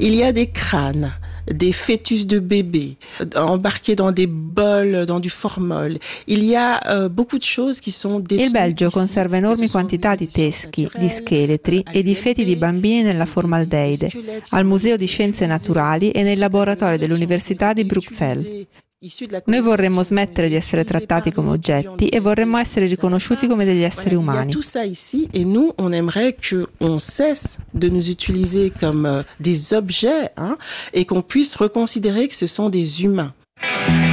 Il y a des crânes, des fœtus de bébés embarqués dans des bols, dans du formol. Il y a beaucoup de choses qui sont détenues. Il Belgio conserva enormi quantità di teschi, di scheletri e di feti di bambini nella formaldeide, al Museo di Scienze Naturali e nei laboratori dell'Università di Bruxelles. Noi vorremmo smettere di essere trattati come oggetti e vorremmo essere riconosciuti come degli esseri umani. Il y a tout ça ici et nous on aimerait qu'on cesse de nous utiliser comme des objets et qu'on puisse reconsidérer que ce sont des humains.